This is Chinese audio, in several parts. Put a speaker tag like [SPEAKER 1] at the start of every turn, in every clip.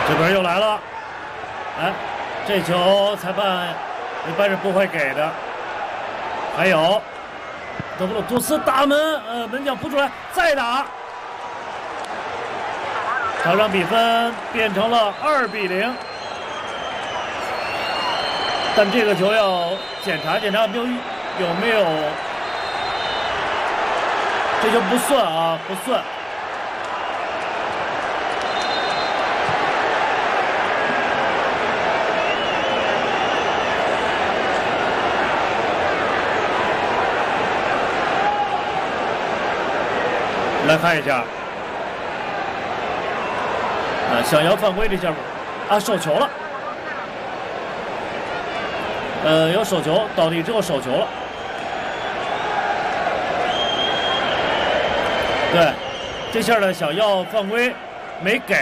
[SPEAKER 1] 这边又来了，哎，这球裁判一般是不会给的。还有德布鲁图斯打门，门将扑出来，再打，场上比分变成了2-0。但这个球要检查有没有，这球不算啊，不算。来看一下，想要犯规这下，手球了，有手球，倒地之后手球了，对，这下呢想要犯规没给，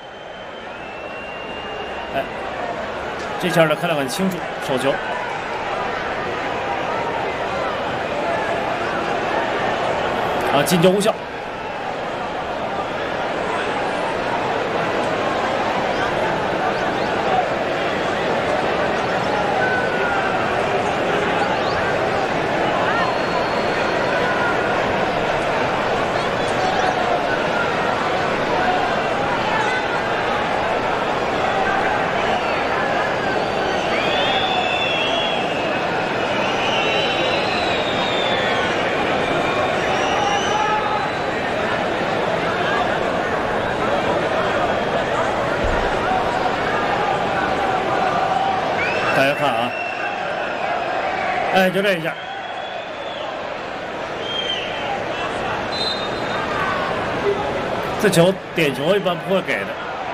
[SPEAKER 1] 哎，这下呢看得很清楚，手球。进球无效。大家看啊，哎，就这一下，这球点球一般不会给的。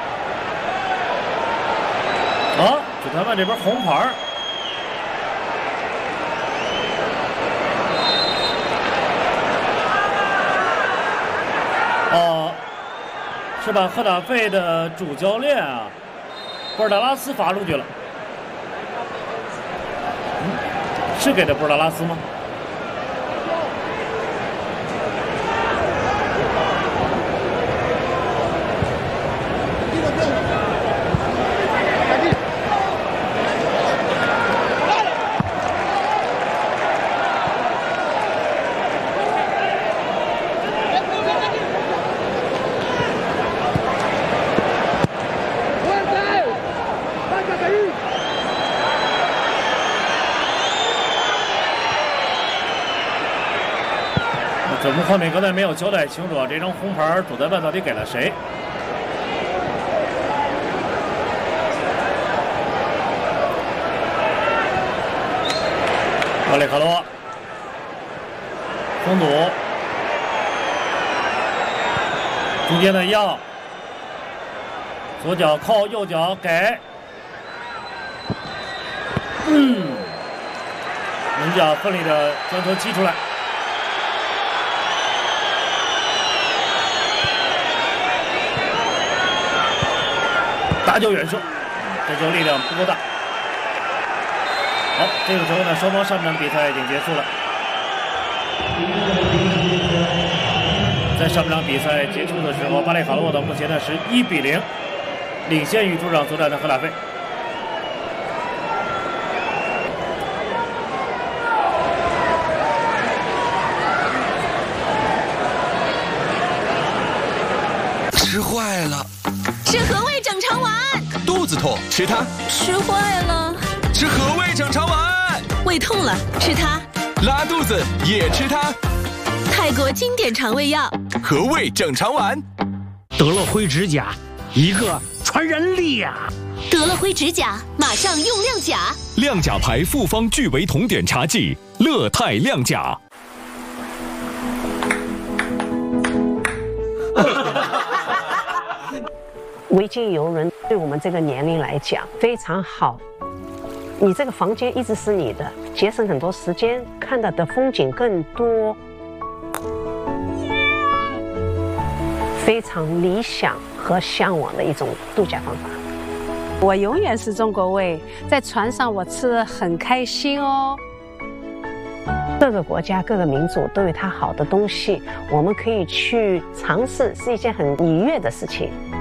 [SPEAKER 1] 主裁判这边红牌。是把赫塔费的主教练博尔达拉斯罚出去了。是给的博尔达拉斯吗？我们画面刚才没有交代清楚这张红牌主裁判到底给了谁？巴列卡洛封堵，中间的要，左脚扣，右脚给，门将奋力的将球击出来。打球远射，这球力量不够大。好，这个时候呢，双方上半场比赛已经结束了。在上半场比赛结束的时候，巴列卡洛的目前呢是1-0，领先于主场作战的赫塔费。
[SPEAKER 2] 吃坏了。
[SPEAKER 3] 吃和味整肠丸，
[SPEAKER 2] 肚子痛吃它；
[SPEAKER 3] 吃坏了，
[SPEAKER 2] 吃和味整肠丸；
[SPEAKER 3] 胃痛了吃它；
[SPEAKER 2] 拉肚子也吃它。
[SPEAKER 3] 泰国经典肠胃药
[SPEAKER 2] 和味整肠丸。
[SPEAKER 4] 德乐辉指甲，一个传染力呀！
[SPEAKER 3] 德乐辉指甲，马上用亮甲。
[SPEAKER 5] 亮甲牌复方聚维酮碘茶剂，乐泰亮甲。
[SPEAKER 6] 维京游轮对我们这个年龄来讲非常好，你这个房间一直是你的，节省很多时间，看到的风景更多，非常理想和向往的一种度假方法。
[SPEAKER 7] 我永远是中国胃，在船上我吃得很开心哦。
[SPEAKER 6] 各个国家、各个民族都有它好的东西，我们可以去尝试，是一件很愉悦的事情。